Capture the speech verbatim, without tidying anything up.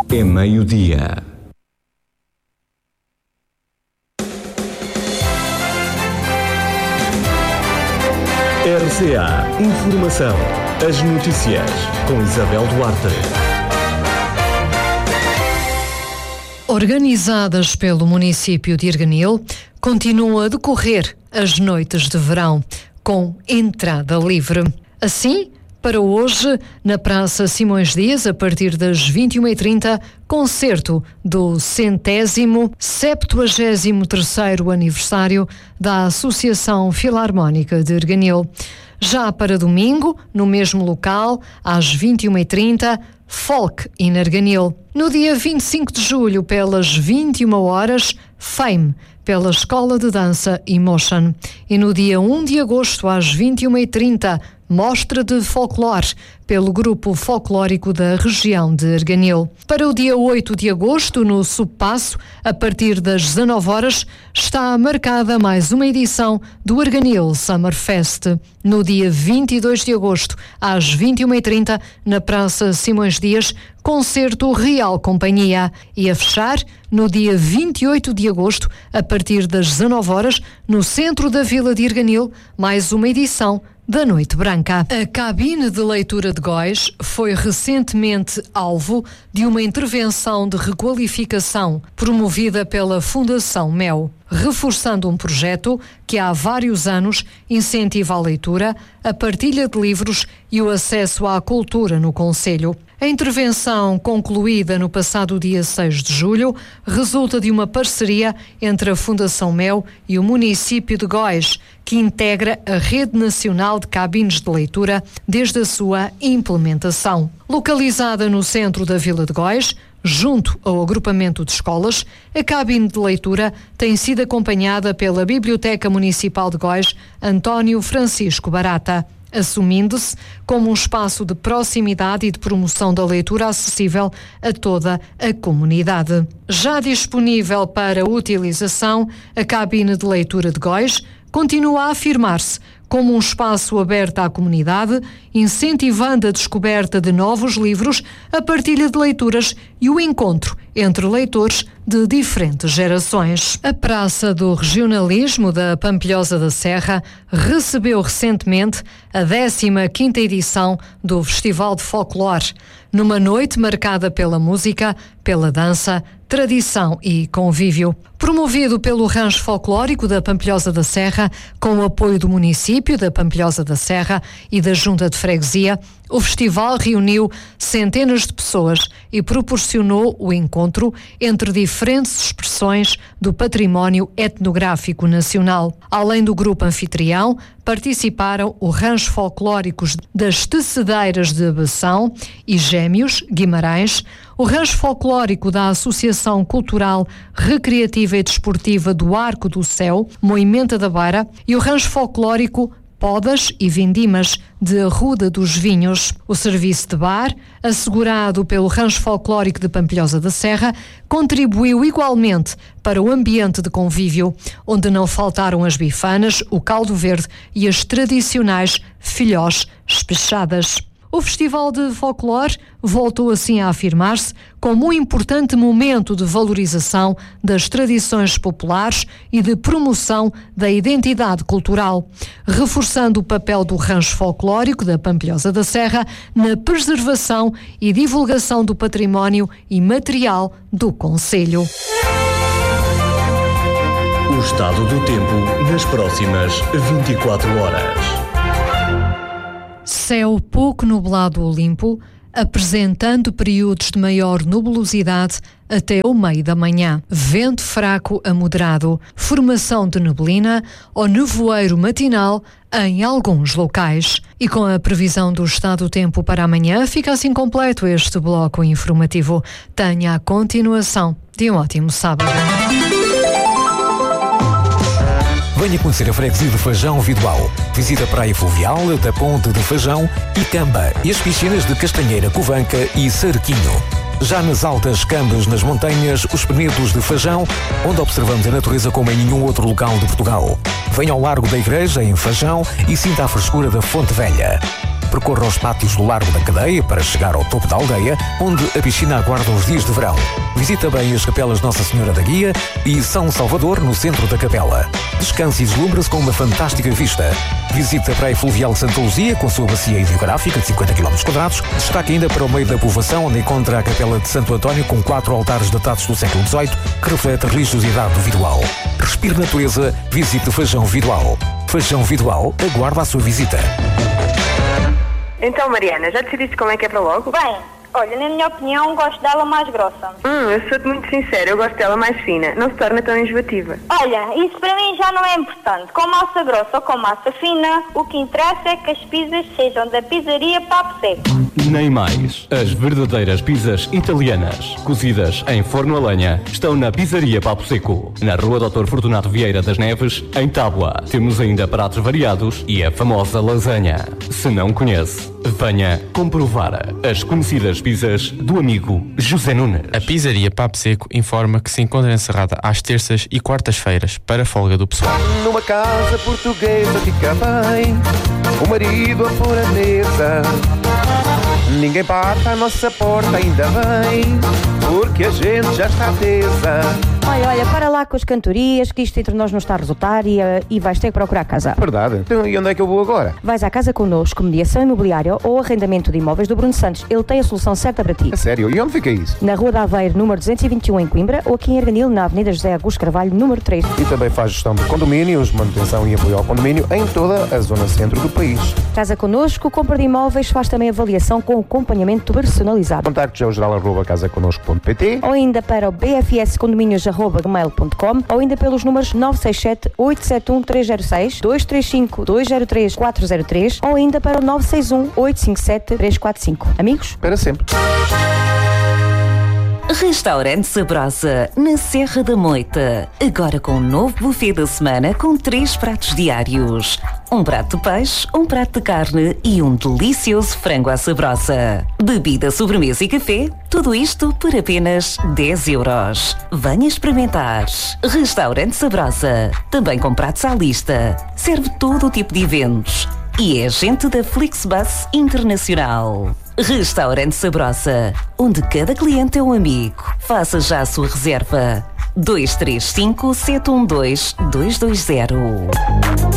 é meio-dia. R C A Informação. As notícias com Isabel Duarte. Organizadas pelo município de Erganil, continuam a decorrer as noites de verão, com entrada livre. Assim, para hoje, na Praça Simões Dias, a partir das vinte e uma e trinta, concerto do centésimo, septuagésimo terceiro aniversário da Associação Filarmónica de Erganil. Já para domingo, no mesmo local, às vinte e uma e trinta, Folk in Erganil. No dia vinte e cinco de julho, pelas vinte e uma horas, Fame, pela Escola de Dança Emotion. E no dia um de agosto, às vinte e uma e trinta, Mostra de Folclore, pelo Grupo Folclórico da região de Erganil. Para o dia oito de agosto, no Subpasso, a partir das dezanove horas, está marcada mais uma edição do Erganil Summer Fest. No dia vinte e dois de agosto, às vinte e uma e trinta, na Praça Simões Dias, concerto Real Companhia. E a fechar, no dia vinte e oito de agosto, a partir das dezanove horas, no centro da Vila de Erganil, mais uma edição da Noite Branca. A cabine de leitura de Góis foi recentemente alvo de uma intervenção de requalificação promovida pela Fundação Mel, reforçando um projeto que há vários anos incentiva a leitura, a partilha de livros e o acesso à cultura no concelho. A intervenção, concluída no passado dia seis de julho, resulta de uma parceria entre a Fundação Mel e o município de Góis, que integra a Rede Nacional de Cabines de Leitura desde a sua implementação. Localizada no centro da Vila de Góis, junto ao agrupamento de escolas, a cabine de leitura tem sido acompanhada pela Biblioteca Municipal de Góis, António Francisco Barata, assumindo-se como um espaço de proximidade e de promoção da leitura acessível a toda a comunidade. Já disponível para utilização, a cabine de leitura de Góis continua a afirmar-se como um espaço aberto à comunidade, incentivando a descoberta de novos livros, a partilha de leituras e o encontro entre leitores de diferentes gerações. A Praça do Regionalismo da Pampilhosa da Serra recebeu recentemente a décima quinta edição do Festival de Folclore, numa noite marcada pela música, pela dança, tradição e convívio. Promovido pelo Rancho Folclórico da Pampilhosa da Serra, com o apoio do município da Pampilhosa da Serra e da Junta de Freguesia, o festival reuniu centenas de pessoas e proporcionou o encontro entre diferentes expressões do património etnográfico nacional. Além do grupo anfitrião, participaram o Rancho Folclóricos das Tecedeiras de Abação e Gêmeos, Guimarães, o Rancho Folclórico da Associação Cultural, Recreativa e Desportiva do Arco do Céu, Moimenta da Beira, e o Rancho Folclórico Podas e Vindimas de Arruda dos Vinhos. O serviço de bar, assegurado pelo Rancho Folclórico de Pampilhosa da Serra, contribuiu igualmente para o ambiente de convívio, onde não faltaram as bifanas, o caldo verde e as tradicionais filhós espechadas. O Festival de Folclore voltou assim a afirmar-se como um importante momento de valorização das tradições populares e de promoção da identidade cultural, reforçando o papel do Rancho Folclórico da Pampilhosa da Serra na preservação e divulgação do património imaterial do concelho. O estado do tempo nas próximas vinte e quatro horas. Céu pouco nublado ou limpo, apresentando períodos de maior nubulosidade até o meio da manhã. Vento fraco a moderado, formação de neblina ou nevoeiro matinal em alguns locais. E com a previsão do estado do tempo para amanhã, fica assim completo este bloco informativo. Tenha a continuação de um ótimo sábado. Venha conhecer a freguesia de Fajão Vidoal. Visita a Praia Fluvial, da Ponte de Fajão e Camba e as piscinas de Castanheira, Covanca e Sarquinho. Já nas altas Cambas, nas montanhas, os Penedos de Fajão, onde observamos a natureza como em nenhum outro local de Portugal. Venha ao Largo da Igreja, em Fajão, e sinta a frescura da Fonte Velha. Percorra os pátios do largo da cadeia para chegar ao topo da aldeia, onde a piscina aguarda os dias de verão. Visita bem as capelas Nossa Senhora da Guia e São Salvador, no centro da capela. Descanse e deslumbre-se com uma fantástica vista. Visite a Praia Fluvial de Santa Luzia, com sua bacia hidrográfica de cinquenta quilómetros quadrados. Destaque ainda para o meio da povoação, onde encontra a capela de Santo António, com quatro altares datados do século dezoito, que reflete a religiosidade do Vidoal. Respire natureza, visite Feijão Vidoal. Feijão Vidoal aguarda a sua visita. Então, Mariana, já decidiste como é que é para logo? Bem, olha, na minha opinião, gosto dela mais grossa. Hum, eu sou-te muito sincera, eu gosto dela mais fina. Não se torna tão enjoativa. Olha, isso para mim já não é importante. Com massa grossa ou com massa fina, o que interessa é que as pizzas sejam da pizzaria Papo Seco. Nem mais. As verdadeiras pizzas italianas, cozidas em forno a lenha, estão na Pizzaria Papo Seco, na Rua doutor Fortunato Vieira das Neves, em Tábua. Temos ainda pratos variados e a famosa lasanha. Se não conhece, venha comprovar as conhecidas pizzas do amigo José Nunes. A Pizzaria Papo Seco informa que se encontra encerrada às terças e quartas-feiras para a folga do pessoal. Numa casa portuguesa fica bem o marido a pôr a mesa. Ninguém bate à nossa porta, ainda bem, porque a gente já está tesa. Olha, olha, para lá com as cantorias, que isto entre nós não está a resultar e, uh, e vais ter que procurar casa. Verdade. Então, e onde é que eu vou agora? Vais à Casa Connosco, mediação imobiliária ou arrendamento de imóveis do Bruno Santos. Ele tem a solução certa para ti. A sério? E onde fica isso? Na Rua da Aveiro, número duzentos e vinte e um, em Coimbra, ou aqui em Arganil, na Avenida José Augusto Carvalho, número três. E também faz gestão de condomínios, manutenção e apoio ao condomínio em toda a zona centro do país. Casa Connosco, compra de imóveis, faz também avaliação com acompanhamento personalizado. Contactos ao geral arroba casa connosco ponto pt ou ainda para o b f s condomínios arroba gmail ponto com ou ainda pelos números nove seis sete, oito sete um, três zero seis, dois três cinco, dois zero três, quatro zero três ou ainda para o nove seis um, oito cinco sete, três quatro cinco. Amigos? Para sempre. Restaurante Sabrosa, na Serra da Moita. Agora com um novo buffet da semana com três pratos diários. Um prato de peixe, um prato de carne e um delicioso frango à sabrosa. Bebida, sobremesa e café, tudo isto por apenas dez euros. Venha experimentar. Restaurante Sabrosa, também com pratos à lista. Serve todo o tipo de eventos. E é agente da Flixbus Internacional. Restaurante Sabrosa, onde cada cliente é um amigo. Faça já a sua reserva. dois três cinco, sete um dois, dois dois zero.